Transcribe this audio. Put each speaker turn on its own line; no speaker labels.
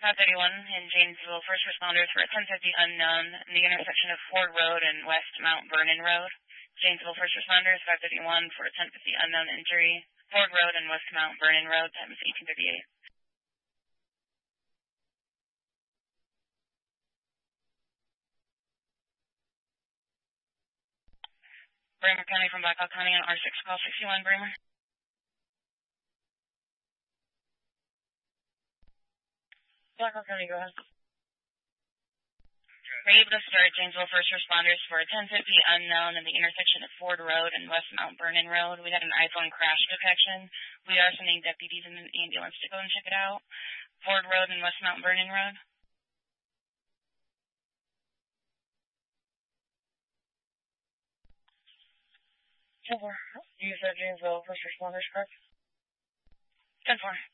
531 in Janesville, first responders for a 1050 unknown in the intersection of Ford Road and West Mount Vernon Road. Janesville first responders, 551 for a 1050 unknown injury, Ford Road and West Mount Vernon Road, time is 1858. Bremer County from Blackhawk County on R6, call 61, Bremer. Blackhawk County, go ahead. We're able to start Janesville first responders for a 1050 unknown in the intersection of Ford Road and West Mount Vernon Road. We had an iPhone crash detection. We are sending deputies in an ambulance to go and check it out. Ford Road and West Mount Vernon Road. You said Janesville first responders, correct? 10-4.